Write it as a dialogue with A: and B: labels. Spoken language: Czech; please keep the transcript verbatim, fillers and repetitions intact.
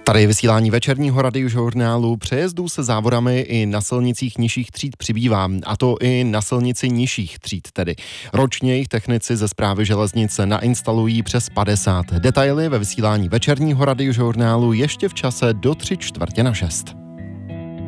A: Tady je vysílání večerního radiožurnálu. Přejezdů se závorami i na silnicích nižších tříd přibývá, a to i na silnici nižších tříd tedy. Ročně jich technici ze Správy železnice nainstalují přes padesát. Detaily ve vysílání večerního radiožurnálu ještě v čase do tři čtvrtě na šest.